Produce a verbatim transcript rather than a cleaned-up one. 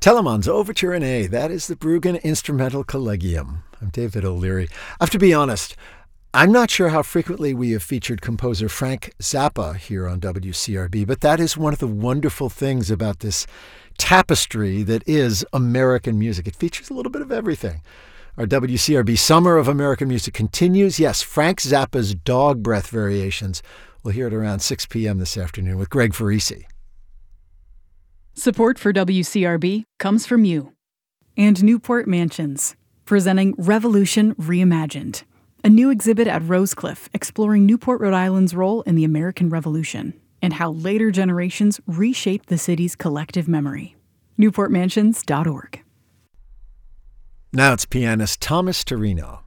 Telemann's Overture in A. That is the Bruggen Instrumental Collegium. I'm David O'Leary. I have to be honest, I'm not sure how frequently we have featured composer Frank Zappa here on W C R B, but that is one of the wonderful things about this tapestry that is American music. It features a little bit of everything. Our W C R B Summer of American Music continues. Yes, Frank Zappa's Dog Breath Variations. We'll hear it around six p.m. this afternoon with Greg Farisi. Support for W C R B comes from you. And Newport Mansions, presenting Revolution Reimagined, a new exhibit at Rosecliff exploring Newport, Rhode Island's role in the American Revolution and how later generations reshaped the city's collective memory. newport mansions dot org. Now it's pianist Thomas Torino.